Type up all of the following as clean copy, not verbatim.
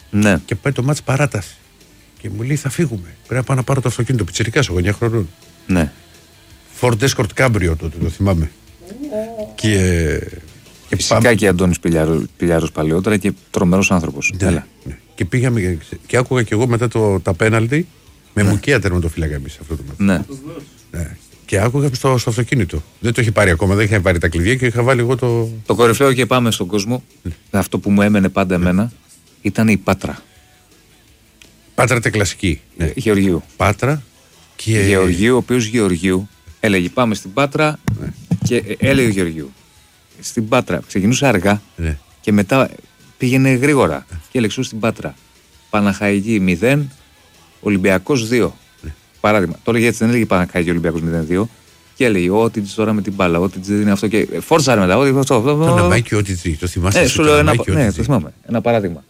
Ναι. Και πάει το μάτς παράταση. Και μου λέει θα φύγουμε. Πρέπει να πάω να πάρω το αυτοκίνητο. Πιτσιρικάς, 9 χρονών. Ναι. Ford Escort Cabrio τότε, το θυμάμαι. Και φυσικά πάμε... και Αντώνης Πηλιάρος παλαιότερα και τρομερός άνθρωπος. Ναι. Και πήγαμε και άκουγα και εγώ μετά τα πέναλτι με μουκία τερματοφύλακα εμείς αυτό το μάτι. Ναι. Και άκουγα στο αυτοκίνητο. Δεν το είχε πάρει ακόμα, δεν είχε πάρει τα κλειδιά και είχα βάλει εγώ το. Το κορυφαίο και πάμε στον κόσμο. Αυτό που μου έμενε πάντα εμένα ήταν η Πάτρα. Πάτρα ήταν κλασική. Ναι. Γεωργίου. Πάτρα και. Γεωργίου, ο οποίος Γεωργίου έλεγε πάμε στην Πάτρα και έλεγε ο Γεωργίου. Στην Πάτρα ξεκινούσε αργά και μετά πήγαινε γρήγορα και έλεγε στην Πάτρα. Παναχαϊκή 0, Ολυμπιακός 2. Παράδειγμα. Το έλεγε έτσι, δεν έλεγε Παναχαϊκή Ολυμπιακός 0-2. Και έλεγε ό,τι τώρα με την μπάλα, ό,τι δεν είναι αυτό. Και φόρτσαρε μετά. Αυτό. Το Ναμάκι, ό,τι το θυμάσαι. Σου λέω ναι, το θυμάμαι. Ένα παράδειγμα.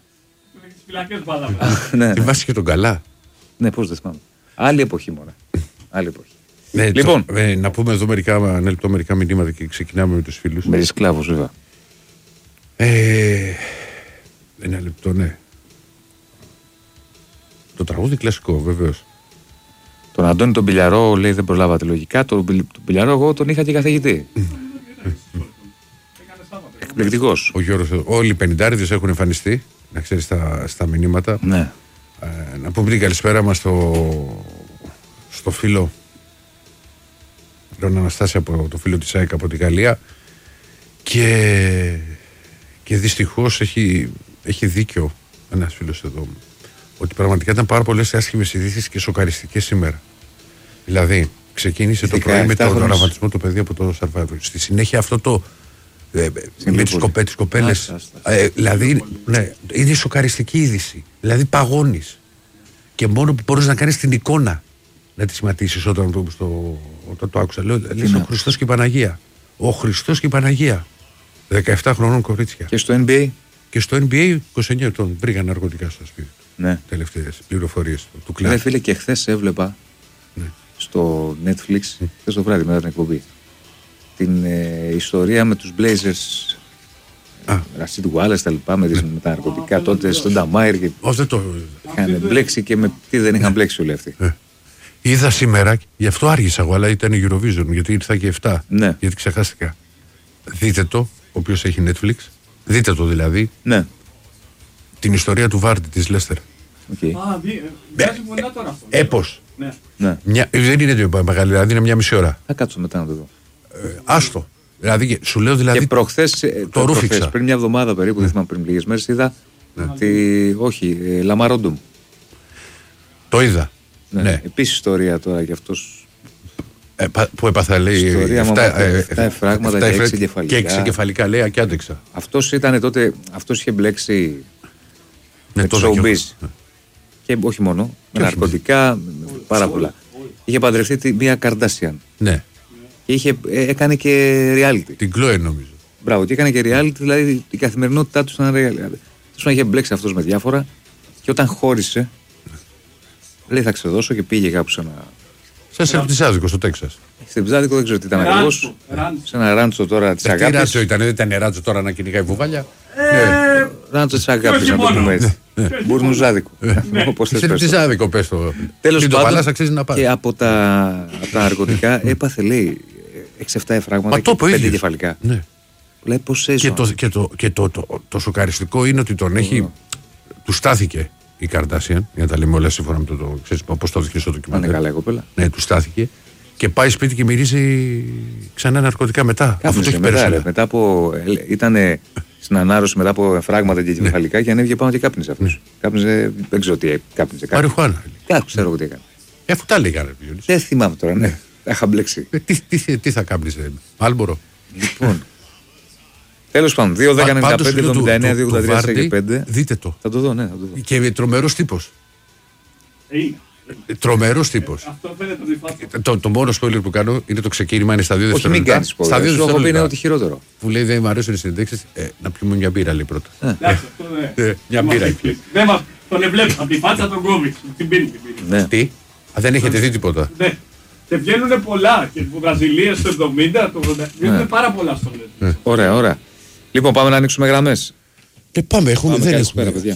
Θυμάσαι και τον Καλά. Ναι, πώς δεν θυμάμαι. Άλλη εποχή μόνο. Άλλη εποχή. Ναι, λοιπόν, να πούμε εδώ μερικά μηνύματα και ξεκινάμε με τους φίλους. Με σκλάβους, βέβαια. Ένα λεπτό, ναι. Το τραγούδι κλασικό, βεβαίως. Τον Αντώνη τον Πηλιαρό λέει δεν προλάβατε λογικά. Τον Πηλιαρό εγώ τον είχα και καθηγητή. Εκπληκτικός. Ο Γιώργος, όλοι οι πενηντάριδες έχουν εμφανιστεί, να ξέρεις στα μηνύματα. Ναι. Να πούμε την καλησπέρα μας στο φίλο τον Αναστάση, από το φίλο της ΑΕΚ από τη Γαλλία, και δυστυχώς έχει δίκιο ένας φίλος εδώ, ότι πραγματικά ήταν πάρα πολλές άσχημες ειδήσεις και σοκαριστικές σήμερα. Δηλαδή ξεκίνησε το πρωί με τον τραυματισμό του παιδί από το Σαρβάδο, στη συνέχεια αυτό το με τις κοπέλες, δηλαδή ναι, είναι σοκαριστική είδηση, δηλαδή παγώνεις και μόνο που μπορείς να κάνεις την εικόνα να τη σχηματίσεις όταν το άκουσα. Λέω, λες ο Χριστός και η Παναγία. Ο Χριστός και η Παναγία. 17 χρονών κορίτσια. Και στο NBA. Και στο NBA 29 ετών. Βρήκαν ναρκωτικά στο σπίτι. Ναι. Τελευταίες πληροφορίες του κλάδου. Ναι, φίλε, και χθες έβλεπα στο Netflix, χθες το βράδυ μετά την εκπομπή, την ιστορία με τους Blazers. Ρασίτ Γουάλλες τα λοιπά, με τα ναρκωτικά τότε στον Νταμάιρ. Είχαν μπλέξει και με τι δεν είχαν μπλέξει όλοι αυτοί. Είδα σήμερα, γι' αυτό άργησα εγώ, αλλά ήταν η Eurovision, γιατί ήρθα και 7. Ναι. Γιατί ξεχάστηκα. Δείτε το, ο οποίος έχει Netflix. Δείτε το δηλαδή. Ναι. Την ιστορία του Βάρντι της Λέστερ. Βγάζει πολλά τώρα αυτό. Έπως. Ναι. Δεν είναι μεγάλη, δηλαδή είναι μια μισή ώρα. Θα κάτσω μετά να το δω. Άστο. Δηλαδή, σου λέω δηλαδή. Και προχθές, το ρούφηξα. Πριν μια εβδομάδα περίπου, δεν θυμάμαι, πριν λίγες μέρες, είδα. Λαμαρόντουμ. Το είδα. Ναι. Επίσης ιστορία τώρα για αυτός. Που έπαθα, λέει. Ιστορία 7 εφράγματα και 6 εγκεφαλικά. Και 6 εγκεφαλικά, λέει, και άντεξα. Αυτός ήταν τότε. Αυτός είχε μπλέξει. Με το showbiz. Και όχι μόνο. Με ναρκωτικά, πάρα πολλά. Είχε παντρευτεί μια Καρντάσιαν. Ναι. Και έκανε και reality. Την Chloe νομίζω. Μπράβο, και έκανε και reality, δηλαδή η καθημερινότητά του ήταν reality. Του είχε μπλέξει αυτός με διάφορα και όταν χώρισε, λέει θα ξεδώσω και πήγε κάπου σε ένα. Σε Σεπτιζάδικο στο Τέξας. Σεπτιζάδικο δεν ξέρω τι ήταν ακριβώς. Σε ένα ράντσο τώρα της αγάπης. Τι ράντσο ήταν, δεν ήταν ράντσο τώρα να κυνηγάει βουβάλια. Ράντσο της αγάπης, να το πούμε έτσι. Μπουρνουζάδικο. Σεπτιζάδικο πες το. Τέλος πάντων, και από τα ναρκωτικά έπαθε, λέει, 6-7 εφράγματα και 5 εγκεφαλικά. Λέει πως έζω. Και το σοκαριστικό είναι ότι τον έχει. Του στάθηκε η Καρντάσιαν, για να τα λέμε όλα σύμφωνα με το. Ξέρεις πώς το δείχνει στο ντοκιμαντέρ. Είναι καλά η κοπέλα. Ναι, του στάθηκε. Και πάει σπίτι και μυρίζει ξανά ναρκωτικά μετά. Αυτό το έχει πέρασει. Μετά από. Ήταν στην ανάρρωση μετά από εφράγματα και εγκεφαλικά και ανέβηκε πάνω και κάπνιζε αυτός. Κάπνιζε, δεν ξέρω τι κάπνιζε. Μαριχουάνα. Ξέρω τι έκανε. Αφού τα έλεγα. Δεν θυμάμαι τώρα, ναι. Τα είχα μπλέξει. Τι θα κάπνιζε, Μάλμπορο. Λοιπόν. Τέλος πάντων, 2-10-95-79-2-83-5. Δείτε το. Θα το δω, ναι. Και τρομερός τύπος. Τρομερός τύπος. Αυτό φαίνεται. Το μόνο spoiler που κάνω είναι το ξεκίνημα, είναι στα 2 δευτερόλεπτα. Όχι, μην κάνεις spoiler. Στα 2 δευτερόλεπτα είναι ό,τι χειρότερο. Που λέει δεν μου αρέσουν οι συνεντέξεις, να πιούμε μια μπύρα, λέει πρώτα. Μια μπύρα. Τον ευλέπει, από τη φάτσα τον κόβει. Την πίνει. Τι, δεν έχετε δει τίποτα. Και βγαίνουν πολλά. Και από Βραζιλία στο 70, το 80. Βγαίνουν πάρα πολλά στο Ωραία. Λοιπόν, πάμε να ανοίξουμε γραμμές. Πάμε, δεν έχουμε.